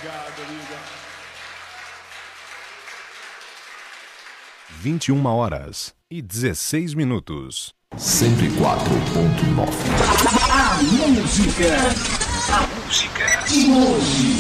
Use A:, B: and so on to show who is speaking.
A: Obrigado, amiga.
B: 21h16.
C: 104.9.
D: A música de hoje.